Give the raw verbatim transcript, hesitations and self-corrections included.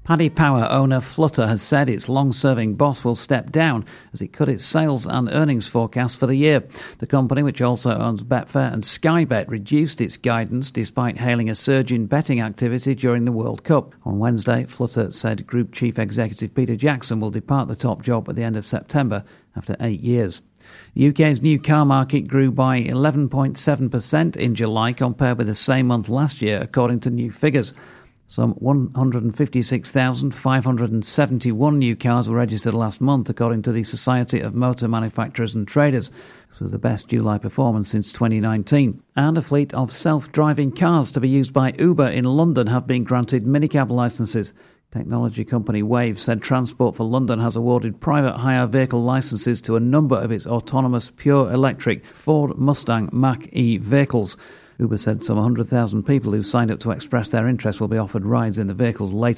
Paddy Power owner Flutter has said its long-serving boss will step down as it cut its sales and earnings forecast for the year. The company, which also owns Betfair and Sky Bet, reduced its guidance despite hailing a surge in betting activity during the World Cup. On Wednesday, Flutter said Group Chief Executive Peter Jackson will depart the top job at the end of September after eight years. The U K's new car market grew by eleven point seven percent in July compared with the same month last year, according to new figures. Some one hundred fifty-six thousand five hundred seventy-one new cars were registered last month, according to the Society of Motor Manufacturers and Traders. This was the best July performance since twenty nineteen. And a fleet of self-driving cars to be used by Uber in London have been granted minicab licences. Technology company Wave said Transport for London has awarded private hire vehicle licences to a number of its autonomous pure electric Ford Mustang Mach-E vehicles. Uber said some one hundred thousand people who signed up to express their interest will be offered rides in the vehicles later